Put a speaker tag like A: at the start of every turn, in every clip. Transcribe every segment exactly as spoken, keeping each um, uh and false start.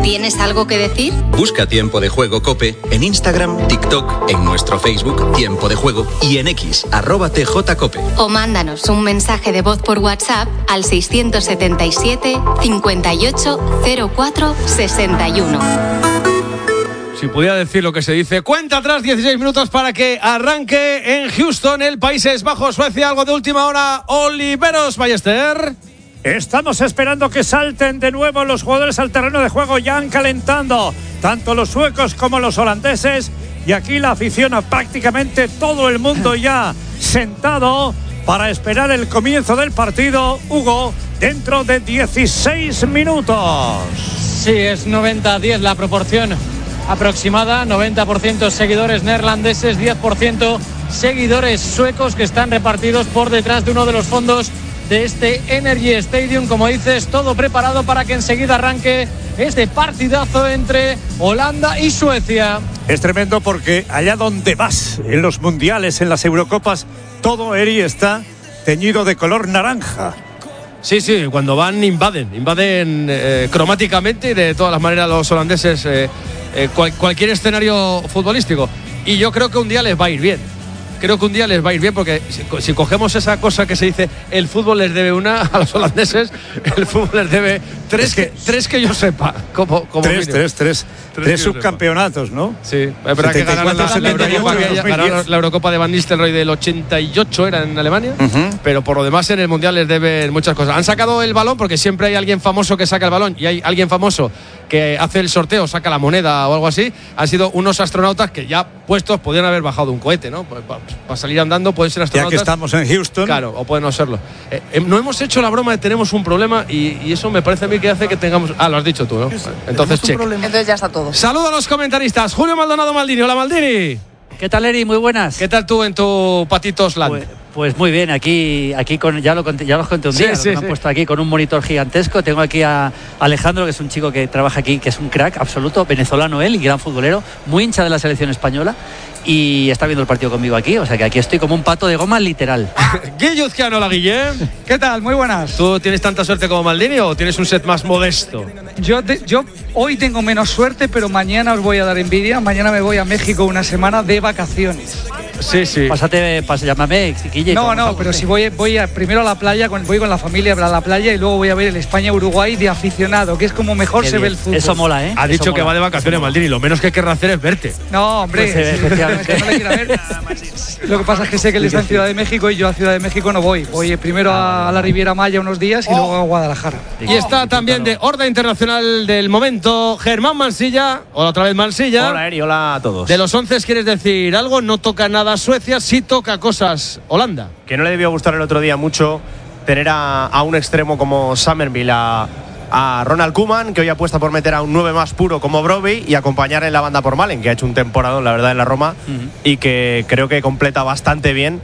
A: ¿Tienes algo que decir?
B: Busca Tiempo de Juego COPE en Instagram, TikTok, en nuestro Facebook Tiempo de Juego y en X, arroba T J Cope.
A: O mándanos un mensaje de voz por WhatsApp al seiscientos setenta y siete, cincuenta y ocho, cero cuatro, sesenta y uno.
C: Si pudiera decir lo que se dice, cuenta atrás, dieciséis minutos para que arranque en Houston, el Países Bajos, Suecia, algo de última hora. Oliveros Ballester.
D: Estamos esperando que salten de nuevo los jugadores al terreno de juego, ya han calentando tanto los suecos como los holandeses, y aquí la afición, a prácticamente todo el mundo ya sentado para esperar el comienzo del partido. Hugo, dentro de dieciséis minutos.
E: Sí, es noventa a diez la proporción aproximada, noventa por ciento seguidores neerlandeses, diez por ciento seguidores suecos, que están repartidos por detrás de uno de los fondos de este Energy Stadium. Como dices, todo preparado para que enseguida arranque este partidazo entre Holanda y Suecia.
D: Es tremendo porque allá donde vas, en los mundiales, en las Eurocopas, todo Eri está teñido de color naranja.
C: Sí, sí, cuando van invaden, invaden eh, cromáticamente y de todas las maneras los holandeses eh, eh, cual, cualquier escenario futbolístico. Y yo creo que un día les va a ir bien. Creo que un día les va a ir bien porque si, si cogemos esa cosa que se dice, el fútbol les debe una a los holandeses, el fútbol les debe tres, es que, que, tres que yo sepa. Como, como
D: tres, tres, tres, tres, tres subcampeonatos, ¿no?
C: Sí, es verdad que ganaron la, la, Eurocopa, aquella, ganaron la Eurocopa de Van Nistelrooy del ochenta y ocho, era en Alemania, uh-huh. Pero por lo demás en el Mundial les deben muchas cosas. Han sacado el balón porque siempre hay alguien famoso que saca el balón y hay alguien famoso que hace el sorteo, saca la moneda o algo así. Han sido unos astronautas que ya puestos podrían haber bajado de un cohete, ¿no? Para salir andando pueden ser astronautas.
D: Ya que estamos en Houston.
C: Claro, o pueden no serlo. Eh, eh, no hemos hecho la broma de tenemos un problema y, y eso me parece a mí que hace que tengamos... Ah, lo has dicho tú, ¿no? Vale. Entonces, check.
F: Entonces ya está todo.
C: Saludo a los comentaristas. Julio Maldonado Maldini. Hola, Maldini.
G: ¿Qué tal, Eri? Muy buenas.
C: ¿Qué tal tú en tu Patitos Land?
G: Pues, pues muy bien, aquí, aquí con, ya, lo conté, ya los conté un día, sí, sí, me sí. han puesto aquí con un monitor gigantesco. Tengo aquí a Alejandro, que es un chico que trabaja aquí, que es un crack absoluto, venezolano él y gran futbolero, muy hincha de la selección española, y está viendo el partido conmigo aquí, o sea que aquí estoy como un pato de goma literal.
C: Guillo Uzquiano, hola Guillem.
H: ¿Qué tal? Muy buenas.
C: ¿Tú tienes tanta suerte como Maldini o tienes un set más modesto?
H: Yo, te, yo hoy tengo menos suerte, pero mañana os voy a dar envidia. Mañana me voy a México una semana de vacaciones.
C: Sí, sí.
G: Pásate, pasa, llámame, Guille.
H: No, no, pero si voy, voy a, primero a la playa, con, voy con la familia a la playa y luego voy a ver el España-Uruguay de aficionado, que es como mejor Qué se bien. ve el fútbol.
G: Eso mola, ¿eh?
C: Ha
G: Eso
C: dicho
G: mola.
C: que va de vacaciones, Maldini. Lo menos que querrá hacer es verte.
H: No, hombre,
G: pues, eh,
H: sí, es que no le quiero ver. Lo que pasa es que sé que él está en Ciudad de México y yo a Ciudad de México no voy. Voy primero a la Riviera Maya unos días y oh. luego a Guadalajara.
C: Y está también de Horda Internacional del momento, Germán Mansilla. Hola otra vez, Mansilla.
I: Hola, Eri, hola a todos.
C: De los once, ¿quieres decir algo? No toca nada Suecia, sí toca cosas Holanda.
I: Que no le debió gustar el otro día mucho tener a, a un extremo como Summerville, a, a Ronald Koeman, que hoy apuesta por meter a un nueve más puro como Brobbey y acompañar en la banda por Malen, que ha hecho un temporadón, la verdad, en la Roma, uh-huh. y que creo que completa bastante bien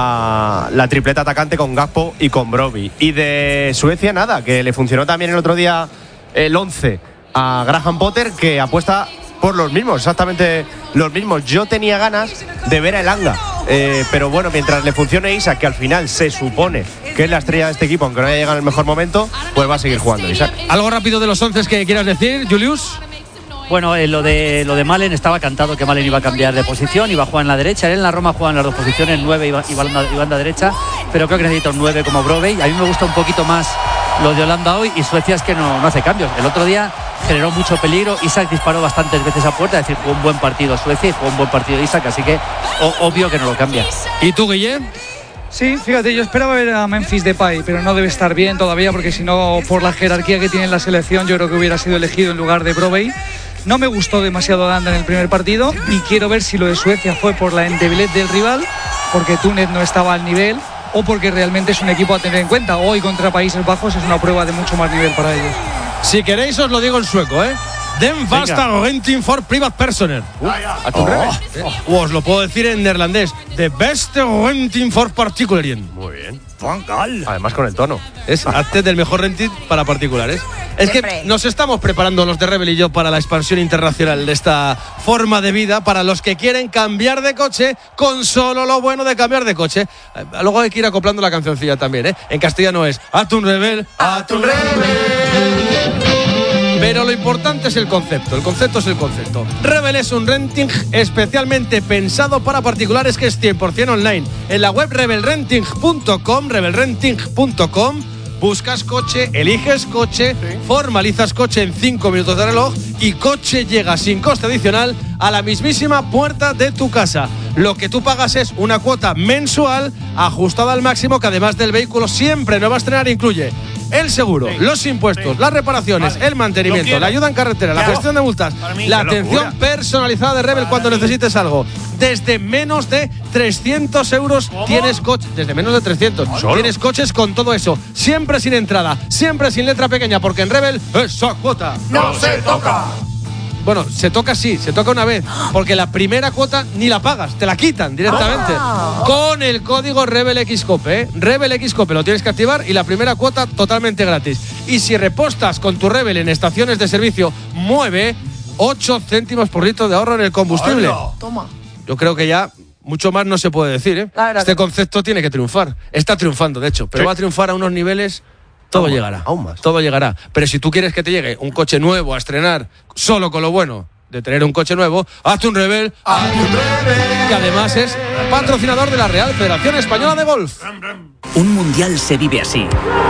I: a la tripleta atacante con Gakpo y con Brobbey. Y de Suecia nada, que le funcionó también el otro día el once a Graham Potter, que apuesta por los mismos, exactamente los mismos. Yo tenía ganas de ver a Elanga, eh, pero bueno, mientras le funcione Isaac, que al final se supone que es la estrella de este equipo, aunque no haya llegado en el mejor momento, pues va a seguir jugando Isaac.
C: ¿Algo rápido de los once que quieras decir, Julius?
G: Bueno, eh, lo de lo de Malen estaba cantado que Malen iba a cambiar de posición, iba a jugar en la derecha. Él en la Roma juega en las dos posiciones, nueve y, y, banda, y banda derecha, pero creo que necesita un nueve como Brobbey. A mí me gusta un poquito más lo de Holanda hoy, y Suecia es que no, no hace cambios. El otro día generó mucho peligro, Isaac disparó bastantes veces a puerta, es decir, jugó un buen partido Suecia y jugó un buen partido Isaac, así que o, obvio que no lo cambia.
C: ¿Y tú, Guillem?
H: Sí, fíjate, yo esperaba ver a Memphis Depay, pero no debe estar bien todavía, porque si no, por la jerarquía que tiene en la selección, yo creo que hubiera sido elegido en lugar de Brobbey. No me gustó demasiado Holanda en el primer partido y quiero ver si lo de Suecia fue por la endebilez del rival, porque Túnez no estaba al nivel, o porque realmente es un equipo a tener en cuenta. Hoy contra Países Bajos es una prueba de mucho más nivel para ellos.
C: Si queréis os lo digo en sueco, ¿eh? Den basta renting for private personer. Uh, a tu oh. revés. ¿Eh? Oh. Os lo puedo decir en neerlandés. The best renting for particularian.
I: Muy bien. Además con el tono.
C: Es antes del mejor renting para particulares. Es que nos estamos preparando los de Rebel y yo para la expansión internacional de esta forma de vida para los que quieren cambiar de coche con solo lo bueno de cambiar de coche. Luego hay que ir acoplando la cancioncilla también, ¿eh? En castellano es Atun Rebel, Atun Rebel. Pero lo importante es el concepto, el concepto es el concepto. Rebel es un renting especialmente pensado para particulares que es cien por ciento online. En la web rebel renting punto com, rebel renting punto com, buscas coche, eliges coche, sí. formalizas coche en cinco minutos de reloj y coche llega sin coste adicional a la mismísima puerta de tu casa. Lo que tú pagas es una cuota mensual ajustada al máximo que además del vehículo siempre nueva a estrenar incluye el seguro, sí, los impuestos, sí. las reparaciones, vale. el mantenimiento, la ayuda en carretera, la gestión de multas, la atención personalizada de Rebel cuando necesites algo. Desde menos de trescientos euros ¿Cómo? tienes coches. Desde menos de trescientos. ¿Solo? Tienes coches con todo eso. Siempre sin entrada, siempre sin letra pequeña, porque en Rebel esa cuota
F: no se toca.
C: Bueno, se toca sí, se toca una vez, porque la primera cuota ni la pagas, te la quitan directamente. Oh. Con el código RebelXCope, ¿eh? RebelXCope lo tienes que activar y la primera cuota totalmente gratis. Y si repostas con tu Rebel en estaciones de servicio, mueve ocho céntimos por litro de ahorro en el combustible.
F: Hola. Toma.
C: Yo creo que ya mucho más no se puede decir, ¿eh? Este concepto tiene que triunfar. Está triunfando, de hecho, pero ¿sí? va a triunfar a unos niveles... Todo aún llegará, aún más. Todo llegará. Pero si tú quieres que te llegue un coche nuevo a estrenar, solo con lo bueno de tener un coche nuevo, hazte un Rebel, hazte un Rebel, que además es patrocinador de la Real Federación Española de Golf.
J: Un mundial se vive así.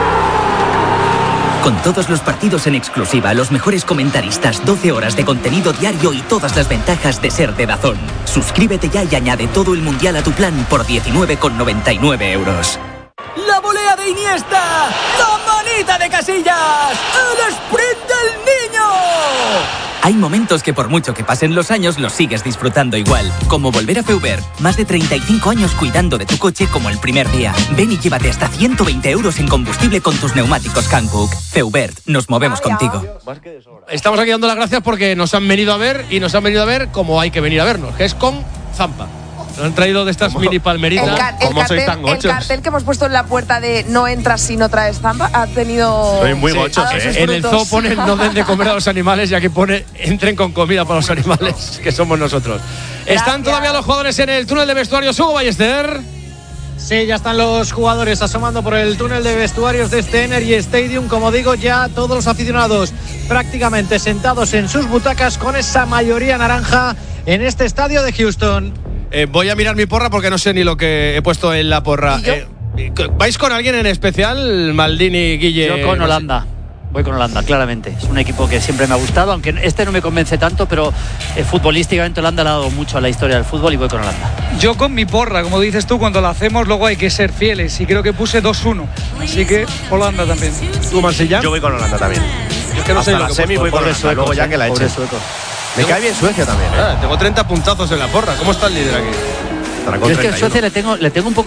J: Con todos los partidos en exclusiva, los mejores comentaristas, doce horas de contenido diario y todas las ventajas de ser de DAZN. Suscríbete ya y añade todo el mundial a tu plan por diecinueve con noventa y nueve euros.
K: ¡La volea de Iniesta! ¡La manita de Casillas! ¡El sprint del niño!
J: Hay momentos que por mucho que pasen los años los sigues disfrutando igual. Como volver a Feubert. Más de treinta y cinco años cuidando de tu coche como el primer día. Ven y llévate hasta ciento veinte euros en combustible con tus neumáticos Hankook. Feubert, nos movemos Ay, contigo.
C: Estamos aquí dando las gracias porque nos han venido a ver y nos han venido a ver como hay que venir a vernos, que es con Zampa. Nos han traído de estas mini palmeritas.
F: El, ca- el,
C: ¿Cómo
F: cartel,
C: sois tan gochos?
F: El cartel que hemos puesto en la puerta de no entras si no traes Zampa ha tenido...
I: Soy muy
C: sí,
I: gochos, ¿eh?
C: En el zoo ponen no den de comer a los animales y aquí pone entren con comida para los animales, que somos nosotros. Gracias. ¿Están todavía los jugadores en el túnel de vestuarios, Hugo Ballester?
E: Sí, ya están los jugadores asomando por el túnel de vestuarios de este Energy Stadium. Como digo, ya todos los aficionados prácticamente sentados en sus butacas con esa mayoría naranja en este estadio de Houston.
C: Eh, voy a mirar mi porra porque no sé ni lo que he puesto en la porra. Eh, ¿Vais con alguien en especial, Maldini, Guille?
G: Yo con Holanda. Voy con Holanda, claramente. Es un equipo que siempre me ha gustado, aunque este no me convence tanto, pero eh, futbolísticamente Holanda le ha dado mucho a la historia del fútbol y voy con Holanda.
H: Yo con mi porra, como dices tú, cuando la hacemos luego hay que ser fieles y creo que puse dos uno. Así que Holanda también.
C: ¿Tú, Marsella?
I: Yo voy con Holanda también.
C: Yo es que no
I: Hasta
C: sé
I: la
C: lo
I: semi voy con Holanda, luego ya que la eche. Me cae bien Suecia también, ¿eh?
C: Ah, tengo treinta puntazos en la porra. ¿Cómo está el líder aquí?
G: Yo es que a Suecia le tengo, le tengo un poco